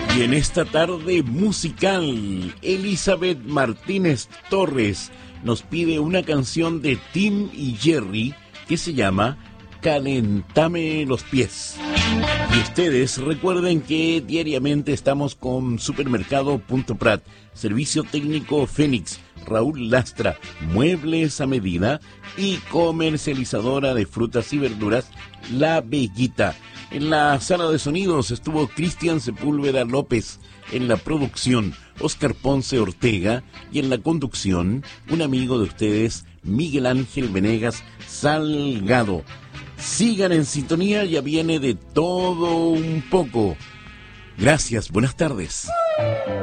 Y en esta tarde musical, Elizabeth Martínez Torres nos pide una canción de Tim y Jerry que se llama Calentame los pies. Y ustedes recuerden que diariamente estamos con Supermercado.prat, Servicio Técnico Fénix, Raúl Lastra, Muebles a Medida y comercializadora de frutas y verduras, La Bellita. En la sala de sonidos estuvo Cristian Sepúlveda López, en la producción Oscar Ponce Ortega y en la conducción un amigo de ustedes, Miguel Ángel Venegas Salgado. Sigan en sintonía, ya viene de todo un poco. Gracias, buenas tardes.